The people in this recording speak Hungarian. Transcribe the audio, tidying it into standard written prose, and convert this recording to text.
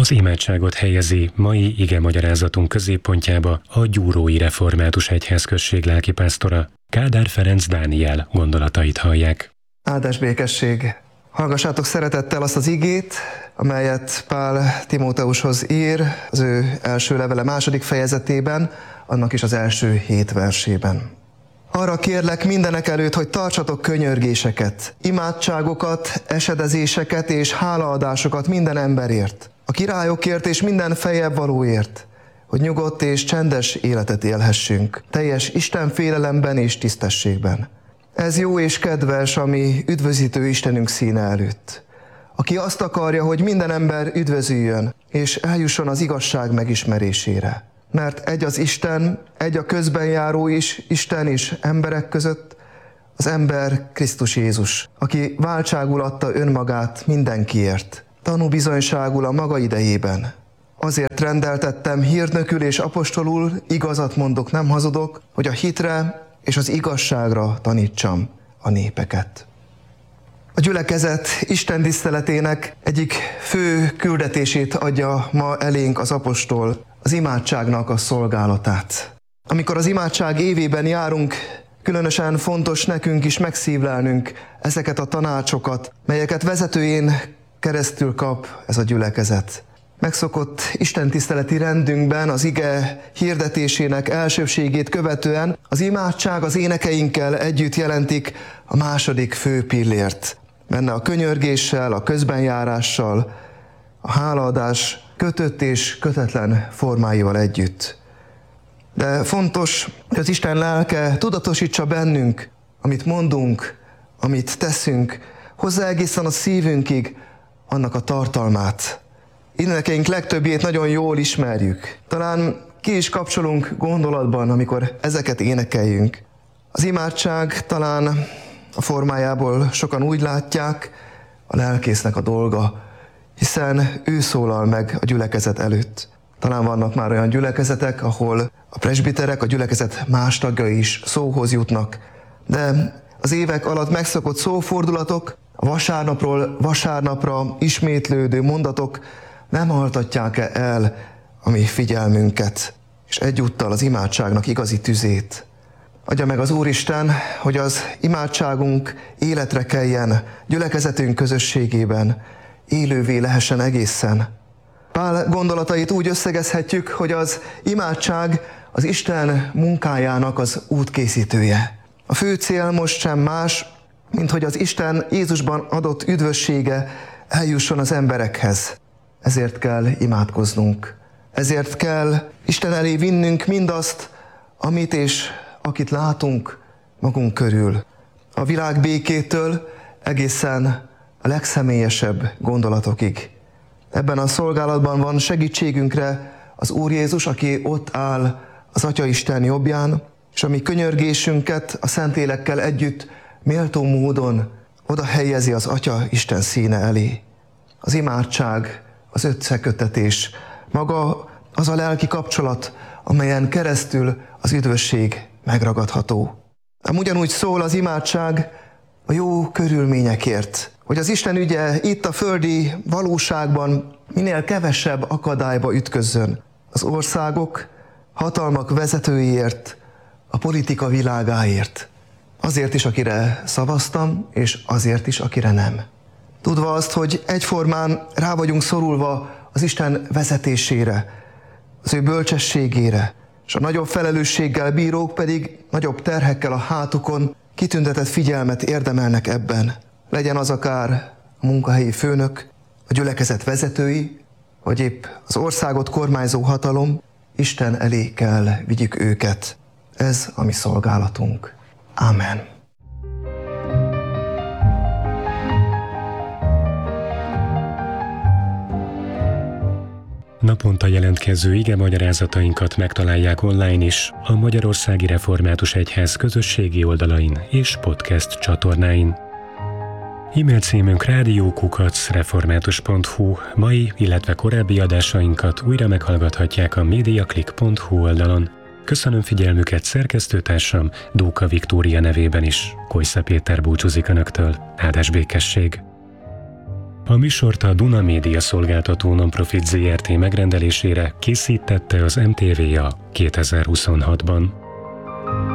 Az imádságot helyezi mai igemagyarázatunk középpontjába a Gyúrói Református Egyházközség lelkipásztora, Kádár Ferenc Dániel gondolatait hallják. Áldás békesség! Hallgassátok szeretettel azt az igét, amelyet Pál Timóteushoz ír az ő első levele második fejezetében, annak is az első 7 versében. Arra kérlek mindenek előtt, hogy tartsatok könyörgéseket, imádságokat, esedezéseket és hálaadásokat minden emberért, a királyokért és minden feljebb valóért, hogy nyugodt és csendes életet élhessünk, teljes Istenfélelemben és tisztességben. Ez jó és kedves, ami üdvözítő Istenünk színe előtt, aki azt akarja, hogy minden ember üdvözüljön, és eljusson az igazság megismerésére. Mert egy az Isten, egy a közben járó is, Isten és emberek között, az ember Krisztus Jézus, aki váltságul adta önmagát mindenkiért, tanúbizonyságul a maga idejében. Azért rendeltettem hírnökül és apostolul, igazat mondok, nem hazudok, hogy a hitre és az igazságra tanítsam a népeket. A gyülekezet Isten tiszteletének egyik fő küldetését adja ma elénk az apostol, az imádságnak a szolgálatát. Amikor az imádság évében járunk, különösen fontos nekünk is megszívlelnünk ezeket a tanácsokat, melyeket vezetőjén keresztül kap ez a gyülekezet. Megszokott istentiszteleti rendünkben az ige hirdetésének elsőbségét követően az imádság az énekeinkkel együtt jelentik a második fő pillért. Benne a könyörgéssel, a közbenjárással, a hálaadás kötött és kötetlen formáival együtt. De fontos, hogy az Isten lelke tudatosítsa bennünk, amit mondunk, amit teszünk, hozzá egészen a szívünkig annak a tartalmát. Énekeink legtöbbjét nagyon jól ismerjük. Talán ki is kapcsolunk gondolatban, amikor ezeket énekeljünk. Az imádság talán a formájából sokan úgy látják, a lelkésznek a dolga, hiszen ő szólal meg a gyülekezet előtt. Talán vannak már olyan gyülekezetek, ahol a presbiterek, a gyülekezet más tagjai is szóhoz jutnak, de az évek alatt megszokott szófordulatok, a vasárnapról vasárnapra ismétlődő mondatok nem haltatják el a mi figyelmünket, és egyúttal az imádságnak igazi tüzét. Adja meg az Úristen, hogy az imádságunk életre keljen gyülekezetünk közösségében, élővé lehessen egészen. Pál gondolatait úgy összegezhetjük, hogy az imádság az Isten munkájának az útkészítője. A fő cél most sem más, mint hogy az Isten Jézusban adott üdvössége eljusson az emberekhez. Ezért kell imádkoznunk. Ezért kell Isten elé vinnünk mindazt, amit és akit látunk magunk körül. A világ békétől egészen a legszemélyesebb gondolatokig. Ebben a szolgálatban van segítségünkre az Úr Jézus, aki ott áll az Atya Isten jobbján, és a mi könyörgésünket a Szentlélekkel együtt méltó módon oda helyezi az Atya Isten színe elé. Az imádság, az összeköttetés, maga az a lelki kapcsolat, amelyen keresztül az üdvösség megragadható. Ám ugyanúgy szól az imádság a jó körülményekért, hogy az Isten ügye itt a földi valóságban minél kevesebb akadályba ütközzön. Az országok, hatalmak vezetőiért, a politika világáért. Azért is, akire szavaztam, és azért is, akire nem. Tudva azt, hogy egyformán rá vagyunk szorulva az Isten vezetésére, az ő bölcsességére, és a nagyobb felelősséggel bírók pedig nagyobb terhekkel a hátukon kitüntetett figyelmet érdemelnek ebben. Legyen az akár a munkahelyi főnök, a gyülekezet vezetői, vagy épp az országot kormányzó hatalom, Isten elé kell vigyük őket. Ez a mi szolgálatunk. Ámen. Naponta jelentkező igemagyarázatainkat megtalálják online is a Magyarországi Református Egyház közösségi oldalain és podcast csatornáin. E-mail címünk rádió@református.hu, mai, illetve korábbi adásainkat újra meghallgathatják a mediaclick.hu oldalon. Köszönöm figyelmüket, szerkesztőtársam Dóka Viktória nevében is. Kojsza Péter búcsúzik Önöktől. Áldás békesség! A műsort a Duna Média Szolgáltató Nonprofit Zrt. Megrendelésére készítette az MTV-ja 2026-ban.